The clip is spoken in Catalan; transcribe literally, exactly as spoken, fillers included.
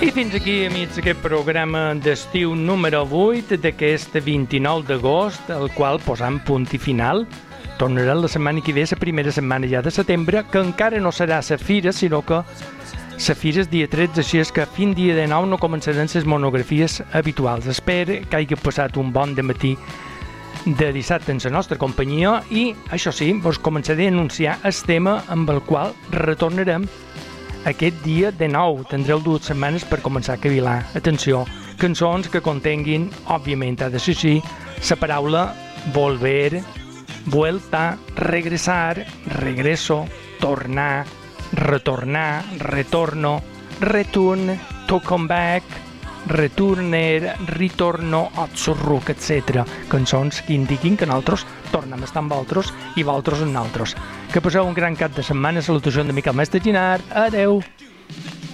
I fins aquí, amics, aquest programa d'estiu número vuit d'aquest vint-i-nou d'agost, el qual posam punt i final. Tornarà la setmana que ve, la primera setmana ja de setembre, que encara no serà la fira, sinó que la fira és dia tretze, així és que fins dia de nou no començaran les monografies habituals. Espero que hagi passat un bon dematí de dissabte en la nostra companyia i, això sí, vos començaré a anunciar el tema amb el qual retornarem aquest dia de nou. Tindreu dues setmanes per començar a cavilar. Atenció, cançons que contenguin, òbviament, ha de ser així, la paraula volver, vuelta, regresar, regreso, tornar, retornar, retorno, return, to come back, returner, ritorno, otsurruc, etcètera. Cançons que indiquin que nosaltres tornem a estar amb vosaltres i vosaltres amb nosaltres. Que passeu un gran cap de setmana. Salutació de Miquel Mestre Ginard. Adeu!